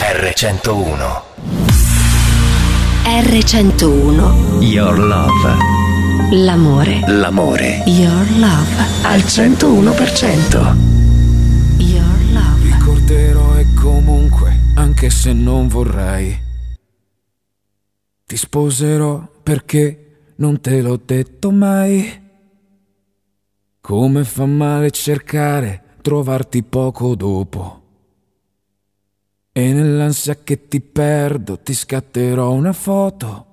R101. R101. Your Love. L'amore. Your Love. Al 101%. Your Love. Ricorderò e comunque, anche se non vorrei, ti sposerò perché non te l'ho detto mai. Come fa male cercare, trovarti poco dopo. E nell'ansia che ti perdo ti scatterò una foto